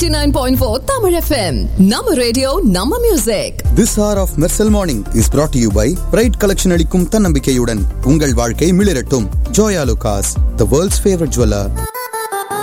89.4 Tamil FM. Nama radio, Nama music. This hour of Mersal Morning is brought to you by Pride Collection அளிக்கும் தன்னம்பிக்கையுடன் உங்கள் வாழ்க்கை மிளிரட்டும். Joya Lucas, the world's favorite jeweler.